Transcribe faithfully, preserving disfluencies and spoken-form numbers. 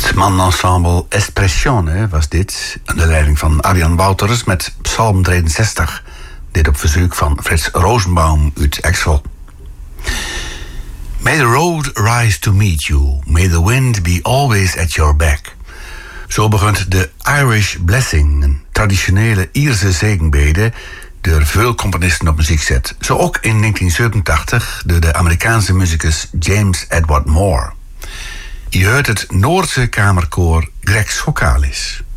Het manensemble Espressione was dit, onder leiding van Arjan Wouters met Psalm drieënzestig. Dit op verzoek van Frits Rosenbaum uit Exel. May the road rise to meet you, may the wind be always at your back. Zo begint de Irish Blessing, een traditionele Ierse zegenbede door veel componisten op muziek zet. Zo ook in negentien zevenentachtig door de Amerikaanse muzikus James Edward Moore. Je hoort het Noordse kamerkoor Greg Schokalis.